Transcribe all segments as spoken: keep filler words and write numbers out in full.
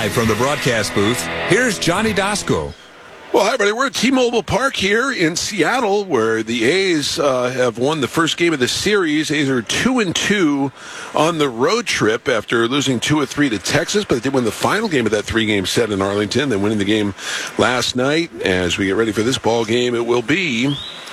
Live from the broadcast booth, here's Johnny Dasco. Well, hi, everybody. We're at T-Mobile Park here in Seattle, where the A's uh, have won the first game of the series. A's are two and two on the road trip after losing two or three to Texas, but they did win the final game of that three-game set in Arlington. Then winning the game last night. As we get ready for this ball game, it will be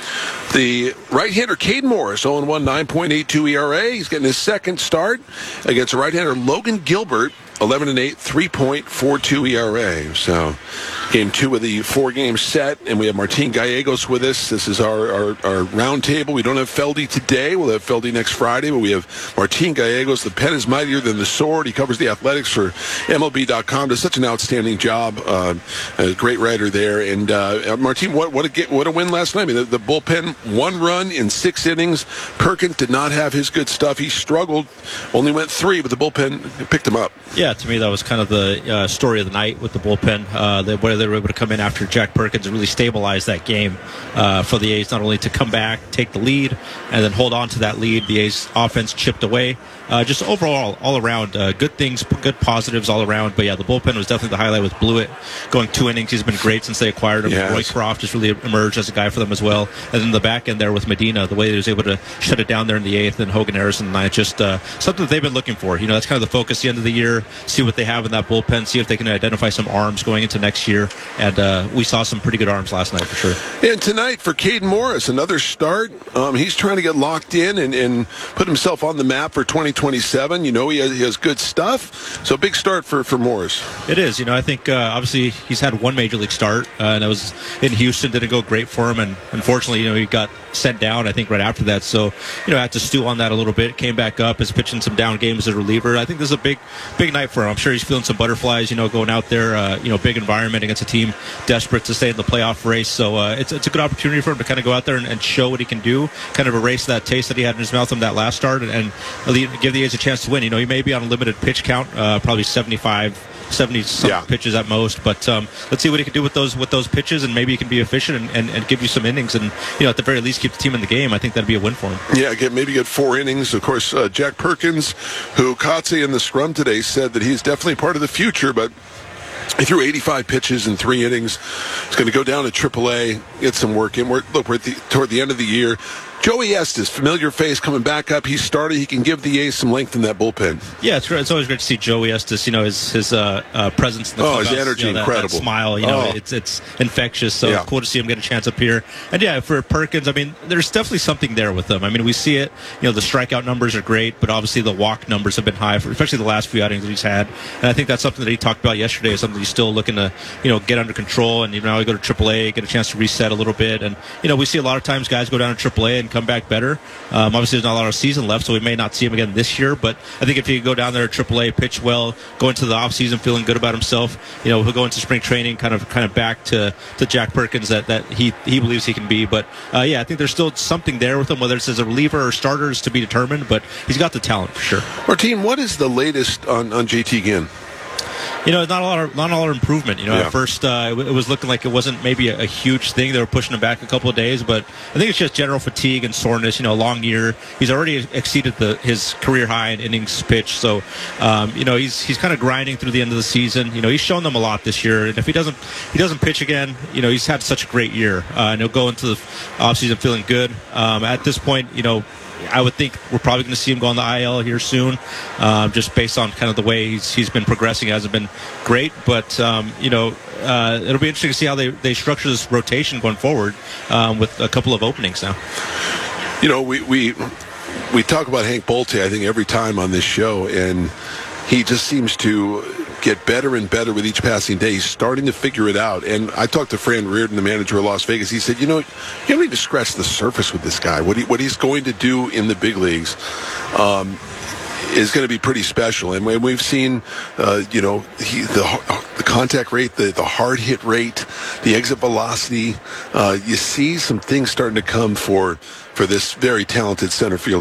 the right-hander Caden Morris, oh and one, nine point eight two E R A. He's getting his second start against the right-hander Logan Gilbert, eleven and eight, three point four two E R A. So, game two of the four-game set, and we have Martin Gallegos with us. This is our, our, our round table. We don't have Feldy today. We'll have Feldy next Friday, but we have Martin Gallegos. The pen is mightier than the sword. He covers the athletics for M L B dot com. Does such an outstanding job. Uh, a great writer there. And uh, Martin, what what a, what a win last night. I mean, the, the bullpen, one run in six innings. Perkins did not have his good stuff. He struggled, only went three, but the bullpen picked him up. Yeah, to me, that was kind of the uh, story of the night with the bullpen. Uh, they, where they were able to come in after Jack Perkins and really stabilize that game uh, for the A's, not only to come back, take the lead, and then hold on to that lead. The A's offense chipped away. Uh, just overall, all around, uh, good things, good positives all around. But yeah, the bullpen was definitely the highlight with Blewett going two innings. He's been great since they acquired him. Yes. Roycroft has really emerged as a guy for them as well. And then the back end there with Medina, the way he was able to shut it down there in the eighth, and Hogan Harrison and I, just uh, something that they've been looking for. You know, that's kind of the focus at the end of the year. See what they have in that bullpen. See if they can identify some arms going into next year. And uh, we saw some pretty good arms last night for sure. And tonight for Caden Morris, another start. Um, he's trying to get locked in and, and put himself on the map for twenty twenty-seven. You know, he has, he has good stuff. So big start for, for Morris. It is. You know, I think uh, obviously he's had one major league start, uh, and that was in Houston. Didn't go great for him, and unfortunately, you know, he got sent down, I think, right after that. So, you know, had to stew on that a little bit. Came back up, is pitching some down games as a reliever. I think this is a big, big night for him. I'm sure he's feeling some butterflies, you know, going out there, uh, you know, big environment against a team desperate to stay in the playoff race. So uh, it's, it's a good opportunity for him to kind of go out there and, and show what he can do, kind of erase that taste that he had in his mouth from that last start, and, and give the A's a chance to win. You know, he may be on a limited pitch count, uh, probably seventy-five, seventy some yeah. pitches at most, but um, let's see what he can do with those with those pitches, and maybe he can be efficient and, and, and give you some innings, and you know, at the very least keep the team in the game. I think that'd be a win for him. Yeah, get, maybe get four innings. Of course, uh, Jack Perkins, who Kotze in the scrum today said that he's definitely part of the future, but he threw eighty-five pitches in three innings. He's going to go down to triple A, get some work in. We're, look, we're at the, toward the end of the year. Joey Estes, familiar face, coming back up. He started. He can give the A's some length in that bullpen. Yeah, it's, it's always great to see Joey Estes. You know, his his uh, uh, presence in the oh, clubhouse, his energy, you know, that, incredible. That smile, you know, oh. it's it's infectious. So yeah. Cool to see him get a chance up here. And yeah, for Perkins, I mean, there's definitely something there with him. I mean, we see it. You know, the strikeout numbers are great, but obviously the walk numbers have been high, for, especially the last few outings that he's had. And I think that's something that he talked about yesterday. Is something he's still looking to, you know, get under control. And you know, now we go to triple A, get a chance to reset a little bit. And you know, we see a lot of times guys go down to triple A and come back better. Um, obviously, there's not a lot of season left, so we may not see him again this year. But I think if he could go down there at triple A, pitch well, go into the offseason feeling good about himself, you know, he'll go into spring training kind of kind of back to, to Jack Perkins that, that he, he believes he can be. But, uh, yeah, I think there's still something there with him, whether it's as a reliever or starter is to be determined. But he's got the talent for sure. Martin, what is the latest on, on J T Ginn? You know, not a lot of not a lot of improvement. You know, yeah. At first uh, it, it was looking like it wasn't maybe a, a huge thing. They were pushing him back a couple of days, but I think it's just general fatigue and soreness. You know, a long year. He's already exceeded the, his career high in innings pitched. So, um, you know, he's he's kind of grinding through the end of the season. You know, he's shown them a lot this year, and if he doesn't he doesn't pitch again, you know, he's had such a great year, uh, and he'll go into the offseason feeling good. Um, at this point, you know, I would think we're probably going to see him go on the I L here soon, um, just based on kind of the way he's, he's been progressing. It hasn't been great, but, um, you know, uh, it'll be interesting to see how they, they structure this rotation going forward um, with a couple of openings now. You know, we, we, we talk about Hank Bolte, I think, every time on this show, and he just seems to get better and better with each passing day. He's starting to figure it out. And I talked to Fran Reardon, the manager of Las Vegas. He said, you know, you don't need to scratch the surface with this guy. What, he, what he's going to do in the big leagues um, is going to be pretty special. And we've seen, uh, you know, he, the, the contact rate, the, the hard hit rate, the exit velocity. Uh, you see some things starting to come for, for this very talented center fielder.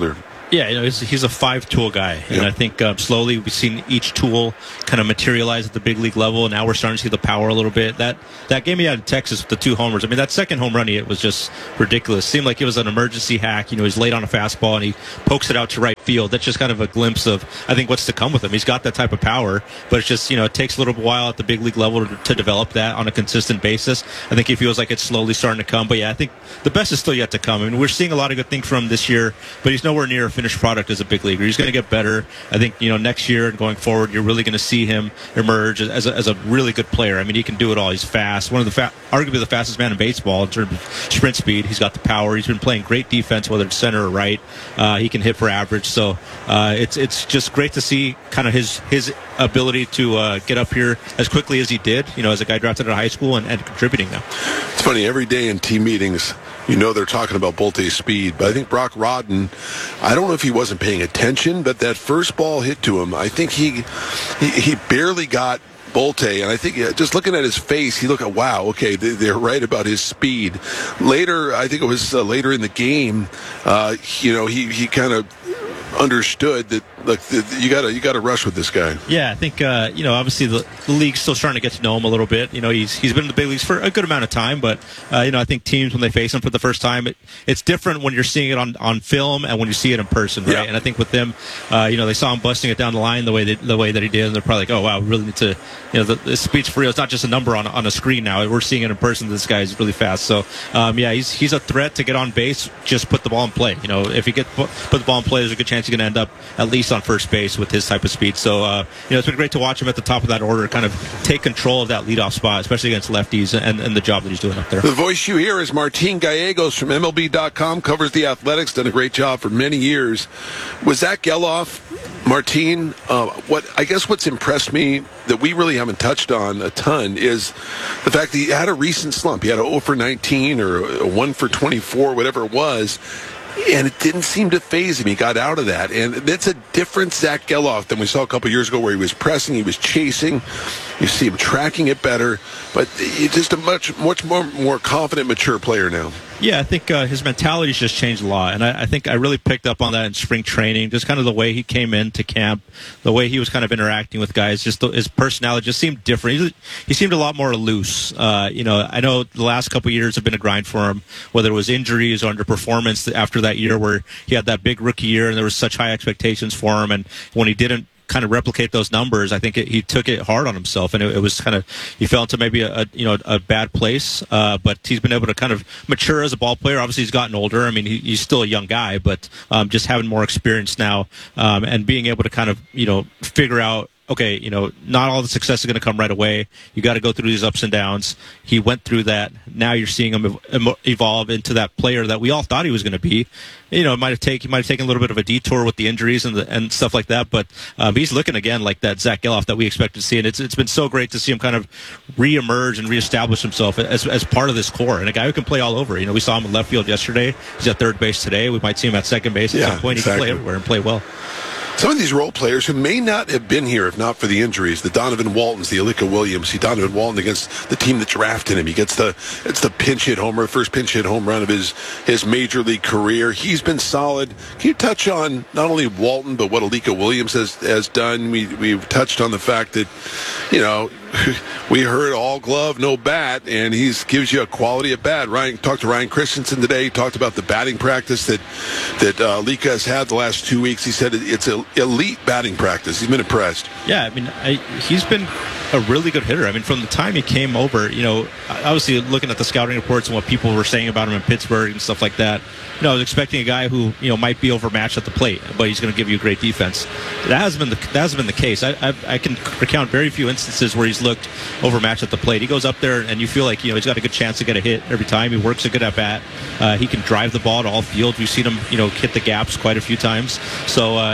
Yeah, you know, he's, he's a five-tool guy, and yep. I think um, slowly we've seen each tool kind of materialize at the big league level, and now we're starting to see the power a little bit. That that game he had in Texas with the two homers, I mean, that second home run he hit was just ridiculous. Seemed like it was an emergency hack. You know, he's late on a fastball, and he pokes it out to right field. That's just kind of a glimpse of, I think, what's to come with him. He's got that type of power, but it's just, you know, it takes a little while at the big league level to, to develop that on a consistent basis. I think he feels like it's slowly starting to come, but yeah, I think the best is still yet to come. I mean, we're seeing a lot of good things from him this year, but he's nowhere near a finished product as a big leaguer. He's going to get better. I think, you know, next year and going forward, you're really going to see him emerge as a, as a really good player. I mean, he can do it all. He's fast. One of the fa- arguably the fastest man in baseball in terms of sprint speed. He's got the power. He's been playing great defense, whether it's center or right. Uh, he can hit for average. So uh, it's it's just great to see kind of his his ability to uh, get up here as quickly as he did. You know, as a guy drafted out of high school and, and contributing now. It's funny, every day in team meetings, you know they're talking about Bolte's speed, but I think Brock Rodden, I don't know if he wasn't paying attention, but that first ball hit to him, I think he he, he barely got Bolte, and I think uh, just looking at his face, he looked at, wow, okay, they, they're right about his speed. Later, I think it was uh, later in the game, uh, you know, he, he kind of understood that, look, you gotta you gotta rush with this guy. Yeah, I think uh, you know, obviously the, the league's still starting to get to know him a little bit. You know, he's he's been in the big leagues for a good amount of time, but uh, you know, I think teams when they face him for the first time, it, it's different when you're seeing it on, on film and when you see it in person, right? Yeah. And I think with them, uh, you know, they saw him busting it down the line the way that the way that he did, and they're probably like, oh wow, we really need to, you know, the, the speed's for real. It's not just a number on on a screen now. We're seeing it in person. This guy's really fast. So um, yeah, he's he's a threat to get on base. Just put the ball in play. You know, if he get put the ball in play, there's a good chance he's going to end up at least on first base with his type of speed. So, uh, you know, it's been great to watch him at the top of that order, kind of take control of that leadoff spot, especially against lefties, and, and the job that he's doing up there. The voice you hear is Martin Gallegos from M L B dot com, covers the Athletics, done a great job for many years. With Zach Gelof, Martin, uh, what I guess what's impressed me that we really haven't touched on a ton is the fact that he had a recent slump. He had a oh for nineteen or a one for twenty-four, whatever it was. And it didn't seem to faze him. He got out of that. And that's a different Zach Gelof than we saw a couple years ago where he was pressing, he was chasing. You see him tracking it better. But he's just a much, much more, more confident, mature player now. Yeah, I think uh, his mentality's just changed a lot, and I, I think I really picked up on that in spring training. Just kind of the way he came into camp, the way he was kind of interacting with guys. Just the, his personality just seemed different. He, he seemed a lot more loose. Uh, you know, I know the last couple of years have been a grind for him, whether it was injuries or underperformance after that year where he had that big rookie year and there was such high expectations for him, and when he didn't kind of replicate those numbers, I think it, he took it hard on himself, and it, it was kind of, he fell into maybe a, a you know a bad place. Uh, but he's been able to kind of mature as a ball player. Obviously, he's gotten older. I mean, he, he's still a young guy, but um, just having more experience now, um, and being able to kind of you know figure out, okay, you know, not all the success is going to come right away. You got to go through these ups and downs. He went through that. Now you're seeing him evolve into that player that we all thought he was going to be. You know, it might have taken he might have taken a little bit of a detour with the injuries and the, and stuff like that, but um, he's looking again like that Zach Gelof that we expected to see, and it's it's been so great to see him kind of reemerge and reestablish himself as as part of this core, and a guy who can play all over. You know, we saw him in left field yesterday. He's at third base today. We might see him at second base at yeah, some point. Exactly. He can play everywhere and play well. Some of these role players who may not have been here if not for the injuries, the Donovan Waltons, the Alika Williams, see Donovan Walton against the team that drafted him. He gets the it's the pinch hit homer, first pinch hit home run of his, his major league career. He's been solid. Can you touch on not only Walton, but what Alika Williams has, has done? We, we've touched on the fact that, you know, we heard all glove, no bat, and he gives you a quality at bat. Ryan talked to Ryan Christensen today. He talked about the batting practice that that uh, Alika has had the last two weeks. He said it's an elite batting practice. He's been impressed. Yeah, I mean, I, he's been a really good hitter. I mean, from the time he came over, you know, obviously looking at the scouting reports and what people were saying about him in Pittsburgh and stuff like that, you know, I was expecting a guy who, you know, might be overmatched at the plate, but he's going to give you a great defense. That hasn't been the that hasn't been the case. I, I I can recount very few instances where he's looked overmatched at the plate. He goes up there and you feel like, you know, he's got a good chance to get a hit every time. He works a good at bat. Uh, he can drive the ball to all fields. We've seen him, you know, hit the gaps quite a few times. So, uh, you know, he's really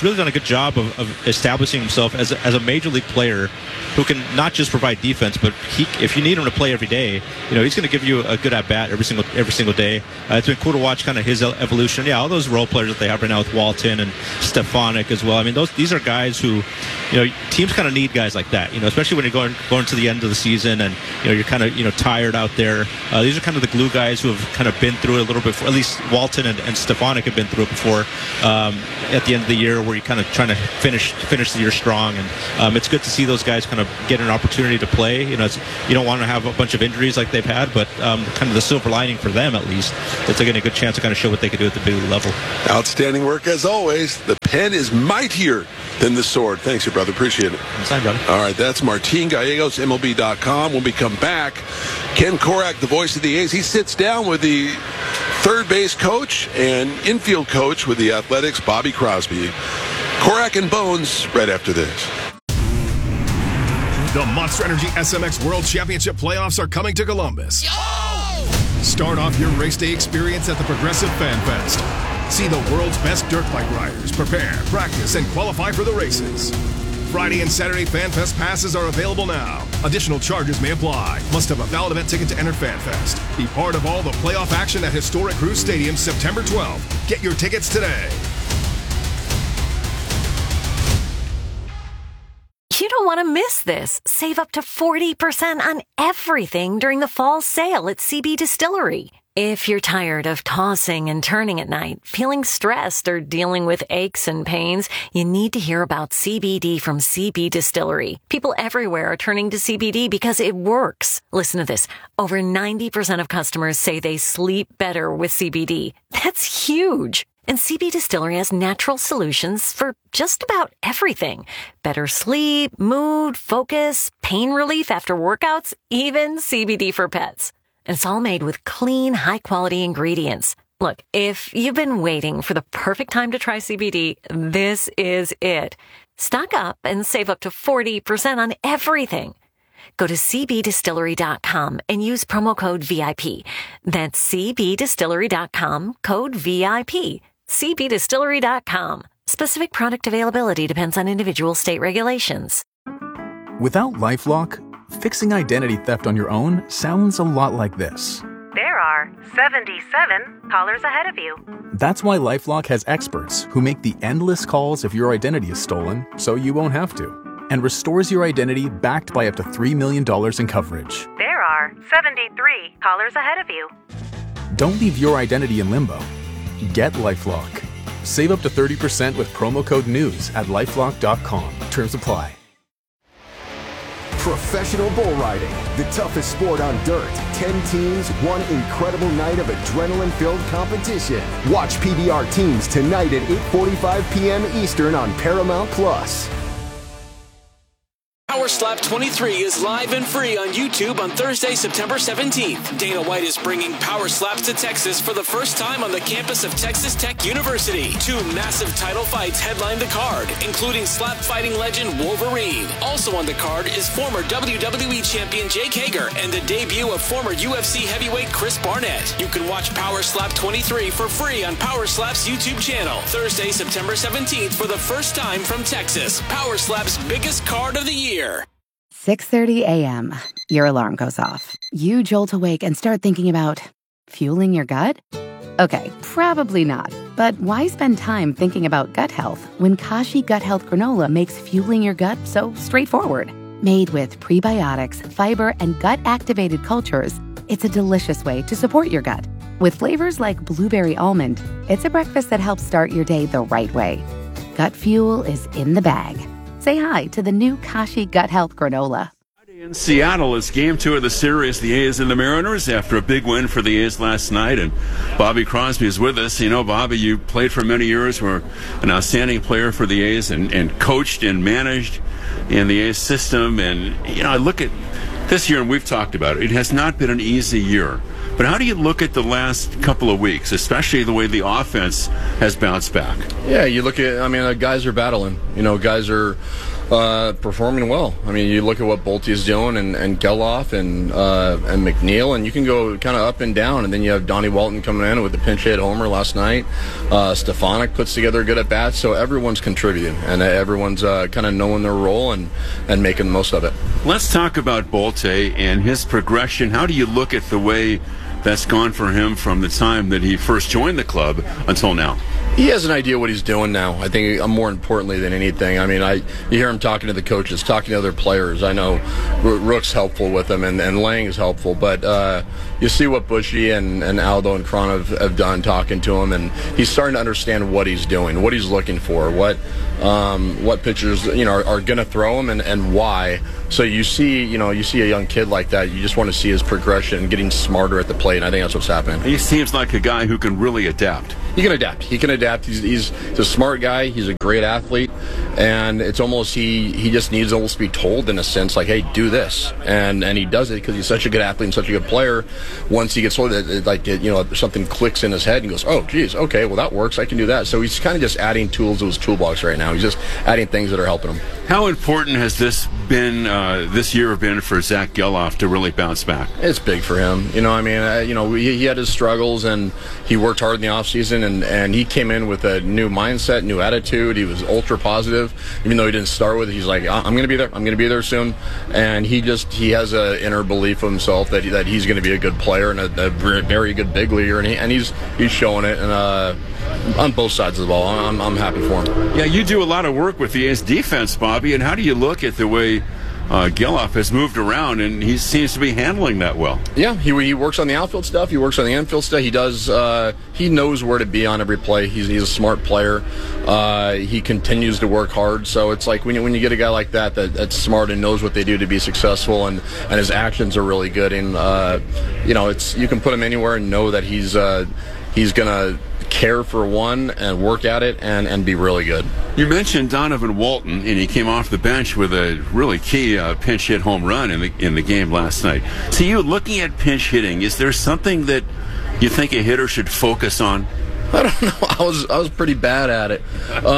really done a good job of, of establishing himself as a, as a major league player who can not just provide defense, but he, if you need him to play every day, you know, he's going to give you a good at bat every single every single day. Uh, it's been cool to watch kind of his evolution. Yeah, all those role players that they have right now with Walton and Stefanik as well. I mean, those these are guys who, you know, teams kind of need guys like that. You know, especially when you're going going to the end of the season and you know you're kind of you know tired out there. Uh, these are kind of the glue guys who have kind of been through it a little bit. Before, at least Walton and, and Stefanik have been through it before. Um, at the end of the year, where you're kind of trying to finish finish the year strong, and um, it's good to see those guys kind of get an opportunity to play. You know, it's, you don't want to have a bunch of injuries like they've had, but um, kind of the silver lining for them, at least, is they're getting a good chance to kind of show what they can do at the big league level. Outstanding work as always. The pen is mightier than the sword. Thanks, your brother. Appreciate it. Sign, brother. All right, that's Martin Gallegos, M L B dot com. When we come back, Ken Korak, the voice of the A's, he sits down with the third base coach and infield coach with the Athletics, Bobby Crosby. Korak and Bones right after this. The Monster Energy S M X World Championship playoffs are coming to Columbus. Yo! Start off your race day experience at the Progressive Fan Fest. See the world's best dirt bike riders prepare, practice, and qualify for the races. Friday and Saturday Fan Fest passes are available now. Additional charges may apply. Must have a valid event ticket to enter Fan Fest. Be part of all the playoff action at Historic Crew Stadium September twelfth. Get your tickets today. You don't want to miss this. Save up to forty percent on everything during the fall sale at C B Distillery. If you're tired of tossing and turning at night, feeling stressed, or dealing with aches and pains, you need to hear about C B D from C B Distillery. People everywhere are turning to C B D because it works. Listen to this. Over ninety percent of customers say they sleep better with C B D. That's huge. And C B Distillery has natural solutions for just about everything. Better sleep, mood, focus, pain relief after workouts, even C B D for pets. And it's all made with clean, high-quality ingredients. Look, if you've been waiting for the perfect time to try C B D, this is it. Stock up and save up to forty percent on everything. Go to C B distillery dot com and use promo code V I P. That's C B distillery dot com, code V I P. C B distillery dot com. Specific product availability depends on individual state regulations. Without LifeLock, fixing identity theft on your own sounds a lot like this. There are seventy-seven callers ahead of you. That's why LifeLock has experts who make the endless calls if your identity is stolen, so you won't have to, and restores your identity backed by up to three million dollars in coverage. There are seventy-three callers ahead of you. Don't leave your identity in limbo. Get LifeLock. Save up to thirty percent with promo code NEWS at lifelock dot com. Terms apply. Professional bull riding, the toughest sport on dirt. Ten teams, one incredible night of adrenaline-filled competition. Watch P B R Teams tonight at eight forty-five p.m. Eastern on Paramount Plus. Power Slap twenty-three is live and free on YouTube on Thursday, September seventeenth. Dana White is bringing Power Slaps to Texas for the first time on the campus of Texas Tech University. Two massive title fights headline the card, including slap fighting legend Wolverine. Also on the card is former W W E champion Jake Hager and the debut of former U F C heavyweight Chris Barnett. You can watch Power Slap twenty-three for free on Power Slap's YouTube channel. Thursday, September seventeenth for the first time from Texas. Power Slap's biggest card of the year. six thirty a.m. Your alarm goes off. You jolt awake and start thinking about fueling your gut? Okay, probably not. But why spend time thinking about gut health when Kashi Gut Health Granola makes fueling your gut so straightforward? Made with prebiotics, fiber, and gut-activated cultures, it's a delicious way to support your gut. With flavors like blueberry almond, it's a breakfast that helps start your day the right way. Gut fuel is in the bag. Say hi to the new Kashi Gut Health Granola. In Seattle, it's game two of the series, the A's and the Mariners, after a big win for the A's last night. And Bobby Crosby is with us. You know, Bobby, you played for many years, were an outstanding player for the A's and, and coached and managed in the A's system. And, you know, I look at this year, and we've talked about it, it has not been an easy year. But how do you look at the last couple of weeks, especially the way the offense has bounced back? Yeah, you look at, I mean, uh, guys are battling. You know, guys are Uh, performing well. I mean, you look at what Bolte's doing, and, and Geloff and uh, and McNeil, and you can go kind of up and down. And then you have Donnie Walton coming in with the pinch hit homer last night. Uh, Stefanik puts together a good at bat, so everyone's contributing, and everyone's uh, kind of knowing their role and, and making the most of it. Let's talk about Bolte and his progression. How do you look at the way that's gone for him from the time that he first joined the club until now? He has an idea what he's doing now. I think uh, more importantly than anything. I mean, I you hear him talking to the coaches, talking to other players. I know R- Rook's helpful with him, and, and Lang is helpful. But uh, you see what Bushy and, and Aldo and Cron have, have done talking to him, and he's starting to understand what he's doing, what he's looking for, what um, what pitchers you know are, are going to throw him, and, and why. So you see, you know, you see a young kid like that. You just want to see his progression and getting smarter at the plate. And I think that's what's happening. He seems like a guy who can really adapt. He can adapt. He can adapt. He's, he's, he's a smart guy. He's a great athlete, and it's almost he he just needs to almost be told in a sense, like, hey, do this, and and he does it because he's such a good athlete and such a good player. Once he gets told that, it, like it, you know, something clicks in his head and he goes, oh, geez, okay, well that works. I can do that. So he's kind of just adding tools to his toolbox right now. He's just adding things that are helping him. How important has this been uh, this year been for Zach Geloff to really bounce back? It's big for him. You know, I mean, uh, you know, he, he had his struggles and he worked hard in the offseason, and, and he came in with a new mindset, new attitude. He was ultra positive, even though he didn't start with it. He's like, I'm going to be there. I'm going to be there soon. And he just he has an inner belief of himself that he, that he's going to be a good player and a, a very good big leaguer, and, he, and he's he's showing it. And uh, on both sides of the ball, I'm I'm happy for him. Yeah, you do a lot of work with the A's defense, Bobby. And how do you look at the way Uh, Geloff has moved around, and he seems to be handling that well? Yeah, he he works on the outfield stuff. He works on the infield stuff. He does. Uh, he knows where to be on every play. He's he's a smart player. Uh, he continues to work hard. So it's like when you when you get a guy like that, that that's smart and knows what they do to be successful, and, and his actions are really good. And uh, you know, it's you can put him anywhere and know that he's uh, he's gonna care for one and work at it and, and be really good. You mentioned Donovan Walton, and he came off the bench with a really key uh, pinch hit home run in the in the game last night. So you looking at pinch hitting, is there something that you think a hitter should focus on? I don't know. I was I was pretty bad at it.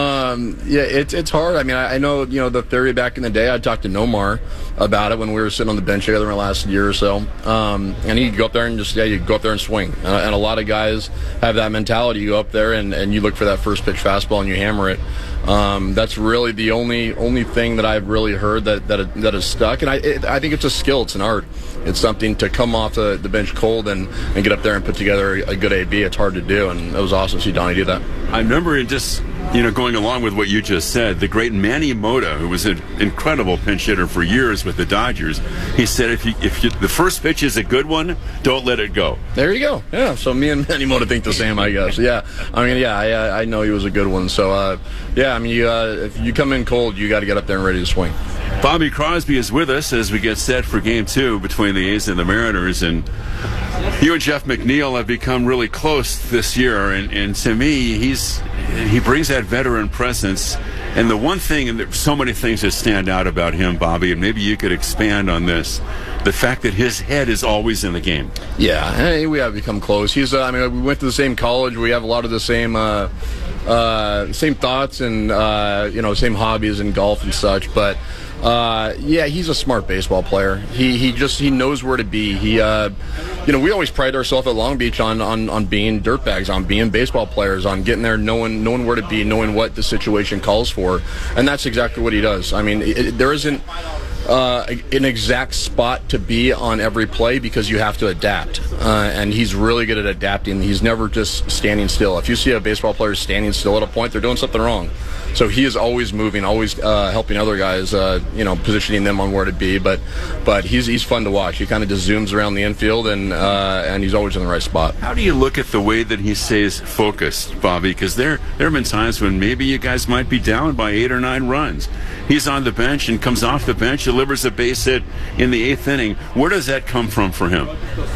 Um, yeah, it's it's hard. I mean, I, I know you know the theory back in the day. I talked to Nomar about it when we were sitting on the bench together in the last year or so. Um, and you go up there and just yeah, you go up there and swing. And, and a lot of guys have that mentality. You go up there and, and you look for that first pitch fastball and you hammer it. Um, that's really the only only thing that I've really heard that that that has stuck. And I it, I think it's a skill. It's an art. It's something to come off the, the bench cold and, and get up there and put together a good A B. It's hard to do, and it was awesome to see Donnie do that. I remember just, you know, going along with what you just said, the great Manny Mota, who was an incredible pinch hitter for years with the Dodgers, he said if you, if you, the first pitch is a good one, don't let it go. There you go. Yeah, so me and Manny Mota think the same, I guess. Yeah, I mean, yeah, I, I know he was a good one. So, uh, yeah, I mean, you, uh, if you come in cold, you got to get up there and ready to swing. Bobby Crosby is with us as we get set for Game two between the A's and the Mariners. And you and Jeff McNeil have become really close this year. And, and to me, he's he brings that veteran presence. And the one thing, and there's so many things that stand out about him, Bobby, and maybe you could expand on this, the fact that his head is always in the game. Yeah, hey, we have become close. He's, uh, I mean, we went to the same college. We have a lot of the same uh, uh, same thoughts and, uh, you know, same hobbies in golf and such. But Uh, yeah, he's a smart baseball player. He he just he knows where to be. He, uh, you know, we always pride ourselves at Long Beach on, on, on being dirtbags, on being baseball players, on getting there, knowing knowing where to be, knowing what the situation calls for, and that's exactly what he does. I mean, it, there isn't uh, an exact spot to be on every play because you have to adapt, uh, and he's really good at adapting. He's never just standing still. If you see a baseball player standing still at a point, they're doing something wrong. So he is always moving, always uh, helping other guys, uh, you know, positioning them on where to be. But but he's he's fun to watch. He kind of just zooms around the infield, and uh, and he's always in the right spot. How do you look at the way that he stays focused, Bobby? Because there there have been times when maybe you guys might be down by eight or nine runs. He's on the bench and comes off the bench. It delivers a base hit in the eighth inning. Where does that come from for him?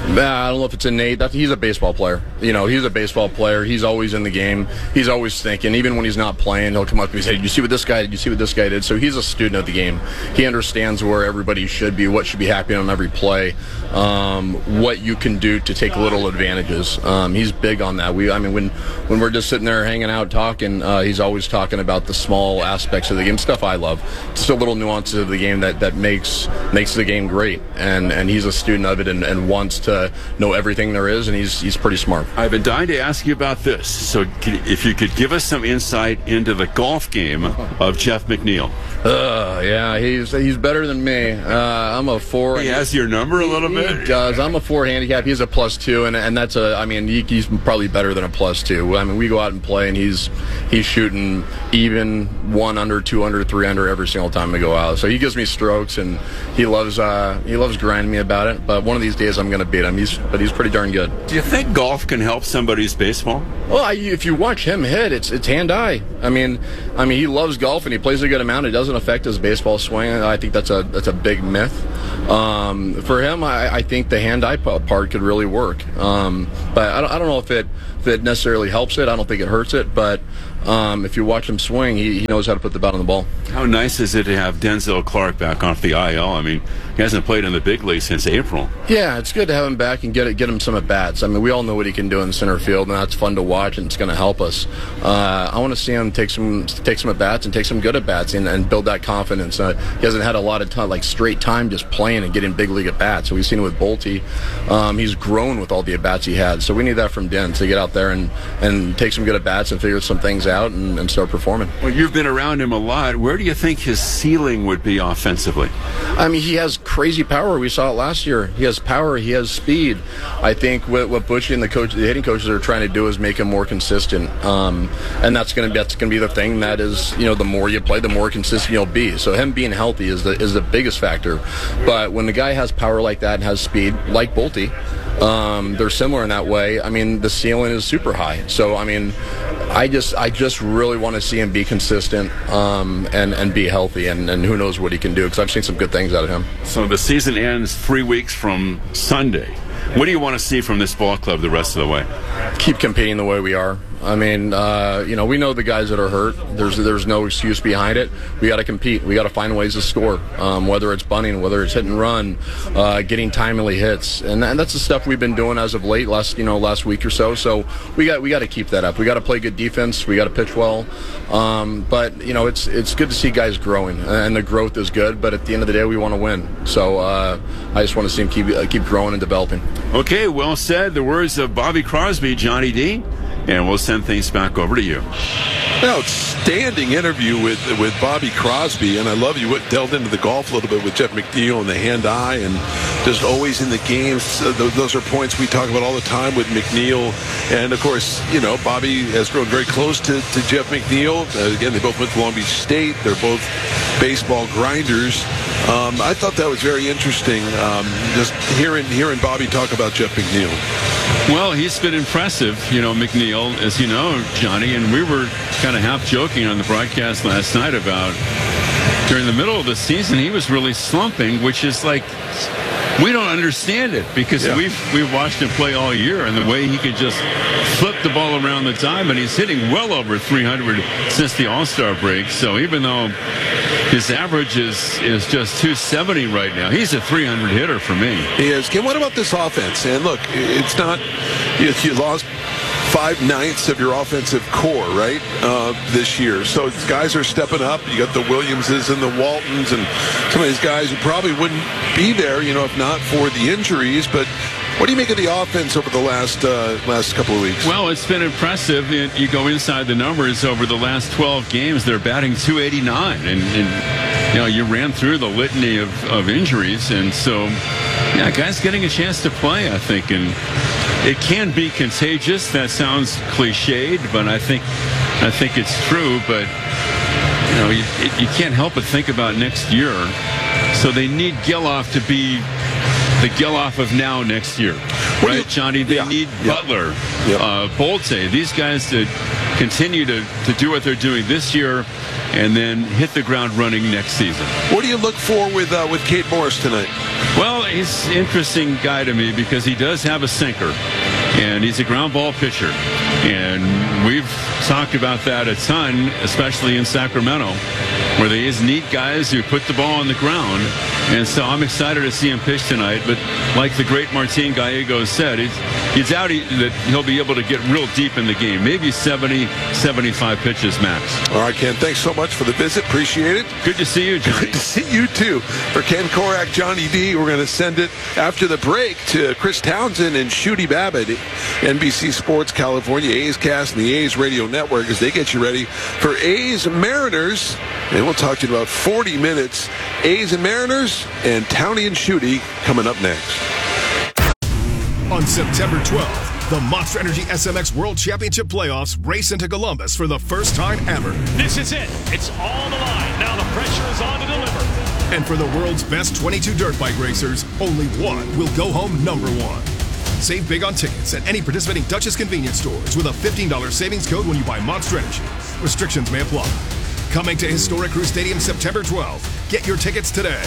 I don't know if it's innate. That, he's a baseball player. You know, he's a baseball player. He's always in the game. He's always thinking. Even when he's not playing, he'll come up and say, "Did you see what this guy did? You see what this guy did?" So he's a student of the game. He understands where everybody should be, what should be happening on every play, um, what you can do to take little advantages. Um, he's big on that. We, I mean, when when we're just sitting there hanging out talking, uh, he's always talking about the small aspects of the game, stuff I love. Just the little nuances of the game that, that makes makes the game great. And and he's a student of it and, and wants to know everything there is, and he's he's pretty smart. I've been dying to ask you about this. So if you could give us some insight into the golf game of Jeff McNeil. Uh, yeah, he's he's better than me. Uh, I'm a four. He has your number a little he, bit? He does. I'm a four handicap. He's a plus two, and and that's a, I mean, he, he's probably better than a plus two. I mean, we go out and play, and he's he's shooting even, one under, two under, three under every single time we go out. So he gives me strokes, and he loves uh, he loves grinding me about it. But one of these days I'm going to beat him. He's but he's pretty darn good. Do you think golf can help somebody's baseball? Well, I, if you watch him hit, it's it's hand-eye. I mean, I mean, he loves golf and he plays a good amount. It doesn't affect his baseball swing. I think that's a that's a big myth. Um, for him, I, I think the hand-eye part could really work. Um, but I don't, I don't know if it if it necessarily helps it. I don't think it hurts it. But um, if you watch him swing, he, he knows how to put the bat on the ball. How nice is it to have Denzel Clark back off the I L? I mean, he hasn't played in the big league since April. Yeah, it's good to have him back and get it, get him some at bats. I mean, we all know what he can do in center field, and that's fun to watch, and it's going to help us. Uh, I want to see him take some take some at bats and take some good at bats and, and build that confidence. Uh, he hasn't had a lot of time, like straight time, just playing and getting big league at bats. So we've seen it with Bolte. Um, he's grown with all the at bats he had. So we need that from Den to get out there and, and take some good at bats and figure some things out and, and start performing. Well, you've been around him a lot. Where do you think his ceiling would be offensively? I mean, he has crazy power. We saw it last year. He has power. He has speed. I think what, what Butchie and the coach, the hitting coaches, are trying to do is make him more consistent. Um, and that's going to be that's going to be the thing. That is, you know, the more you play, the more consistent you'll be. So him being healthy is the is the biggest factor. But when the guy has power like that and has speed, like Bolte, um, they're similar in that way. I mean, the ceiling is super high. So I mean, I just I just really want to see him be consistent um, and and be healthy, and, and who knows what he can do, because I've seen some good things out of him. So the season ends three weeks from Sunday. What do you want to see from this ball club the rest of the way? Keep competing the way we are. I mean, uh, you know, we know the guys that are hurt. There's there's no excuse behind it. We got to compete. We got to find ways to score, um, whether it's bunting, whether it's hit and run, uh, getting timely hits, and, and that's the stuff we've been doing as of late, last you know last week or so. So we got we got to keep that up. We got to play good defense. We got to pitch well. Um, but you know, it's it's good to see guys growing, and the growth is good. But at the end of the day, we want to win. So uh, I just want to see him keep uh, keep growing and developing. Okay, well said. The words of Bobby Crosby, Johnny D. And we'll send things back over to you. Outstanding interview with with Bobby Crosby, and I love you delved into the golf a little bit with Jeff McNeil and the hand-eye, and just always in the games. Uh, th- those are points we talk about all the time with McNeil, and of course, you know, Bobby has grown very close to, to Jeff McNeil. Uh, again, they both went to Long Beach State. They're both baseball grinders. Um, I thought that was very interesting, um, just hearing hearing Bobby talk about Jeff McNeil. Well, he's been impressive, you know, McNeil, as you know, Johnny, and we were kind of half joking on the broadcast last night about during the middle of the season, he was really slumping, which is like, we don't understand it because yeah. we've we've watched him play all year, and the way he could just flip the ball around the time, and he's hitting well over three hundred since the All-Star break. So even though his average is, is just two seventy right now, he's a three hundred hitter for me. He is. Kim, what about this offense? And look, it's not, you, you lost five-ninths of your offensive core, right, uh, this year. So guys are stepping up. You got the Williamses and the Waltons and some of these guys who probably wouldn't be there, you know, if not for the injuries. But what do you make of the offense over the last uh, last couple of weeks? Well, it's been impressive. You go inside the numbers over the last twelve games, they're batting two eighty-nine. And, and you know, you ran through the litany of, of injuries. And so, yeah, guys getting a chance to play, I think. And it can be contagious. That sounds cliched, but I think I think it's true. But, you know, you, it, you can't help but think about next year. So they need Geloff to be the Geloff of now next year. Right, Johnny? They yeah, need yeah. Butler, Yep. uh, Bolte, these guys to continue to, to do what they're doing this year and then hit the ground running next season. What do you look for with uh, with Kate Morris tonight? Well, he's an interesting guy to me because he does have a sinker, and he's a ground ball pitcher. And we've talked about that a ton, especially in Sacramento, where they just need guys who put the ball on the ground. And so I'm excited to see him pitch tonight. But like the great Martin Gallegos said, it's, you doubt he, that he'll be able to get real deep in the game. Maybe seventy, seventy-five pitches max. All right, Ken, thanks so much for the visit. Appreciate it. Good to see you, Johnny. Good to see you, too. For Ken Korak, Johnny D, we're going to send it after the break to Chris Townsend and Shooty Babbitt, N B C Sports California, A's Cast, and the A's Radio Network as they get you ready for A's Mariners. And we'll talk to you in about forty minutes. A's and Mariners and Townie and Shooty coming up next. On September twelfth, the Monster Energy S M X World Championship Playoffs race into Columbus for the first time ever. This is it. It's all the line. Now the pressure is on to deliver. And for the world's best twenty-two dirt bike racers, only one will go home number one. Save big on tickets at any participating Dutchess convenience stores with a fifteen dollars savings code when you buy Monster Energy. Restrictions may apply. Coming to Historic Crew Stadium September twelfth. Get your tickets today.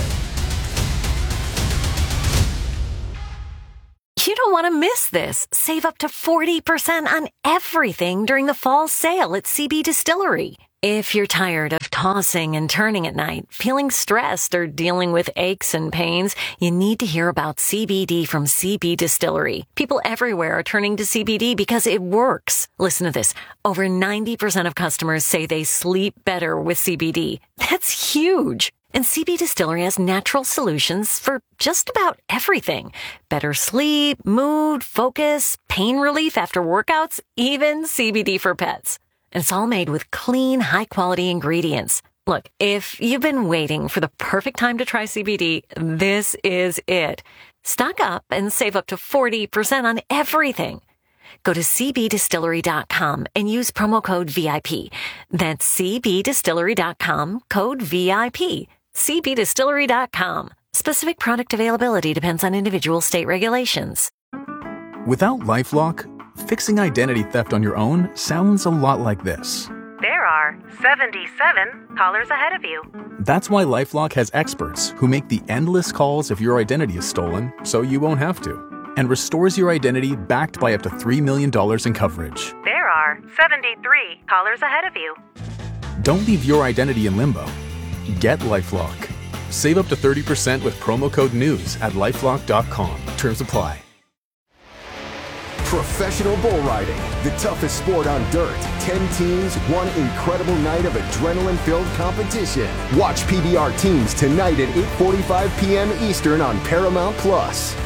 You don't want to miss this. Save up to forty percent on everything during the fall sale at C B Distillery. If you're tired of tossing and turning at night, feeling stressed, or dealing with aches and pains, you need to hear about C B D from C B Distillery. People everywhere are turning to C B D because it works. Listen to this. Over ninety percent of customers say they sleep better with C B D. That's huge. And C B Distillery has natural solutions for just about everything. Better sleep, mood, focus, pain relief after workouts, even C B D for pets. And it's all made with clean, high-quality ingredients. Look, if you've been waiting for the perfect time to try C B D, this is it. Stock up and save up to forty percent on everything. Go to c b distillery dot com and use promo code V I P. That's c b distillery dot com, code V I P. c b distillery dot com. Specific product availability depends on individual state regulations. Without LifeLock, fixing identity theft on your own sounds a lot like this. There are seventy-seven callers ahead of you. That's why LifeLock has experts who make the endless calls if your identity is stolen so you won't have to, and restores your identity backed by up to three million dollars in coverage. There are seventy-three callers ahead of you. Don't leave your identity in limbo. Get LifeLock. Save up to thirty percent with promo code NEWS at lifelock dot com. Terms apply. Professional bull riding, the toughest sport on dirt. Ten teams, one incredible night of adrenaline-filled competition. Watch P B R teams tonight at eight forty-five p.m. Eastern on Paramount Plus.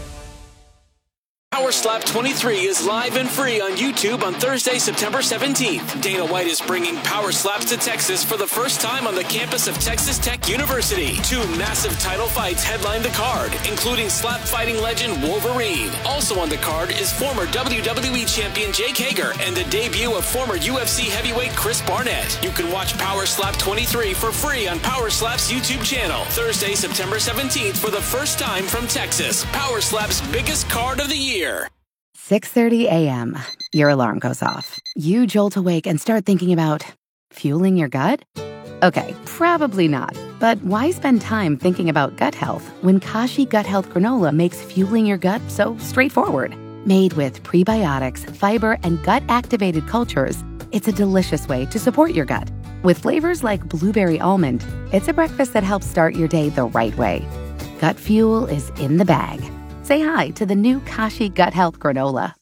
Power Slap twenty-three is live and free on YouTube on Thursday, September seventeenth. Dana White is bringing Power Slaps to Texas for the first time on the campus of Texas Tech University. Two massive title fights headline the card, including slap fighting legend Wolverine. Also on the card is former W W E champion Jake Hager and the debut of former U F C heavyweight Chris Barnett. You can watch Power Slap twenty-three for free on Power Slap's YouTube channel. Thursday, September seventeenth for the first time from Texas. Power Slap's biggest card of the year. six thirty a.m. Your alarm goes off. You jolt awake and start thinking about fueling your gut? Okay, probably not. But why spend time thinking about gut health when Kashi Gut Health Granola makes fueling your gut so straightforward? Made with prebiotics, fiber, and gut-activated cultures, it's a delicious way to support your gut. With flavors like blueberry almond, it's a breakfast that helps start your day the right way. Gut fuel is in the bag. Say hi to the new Kashi Gut Health Granola.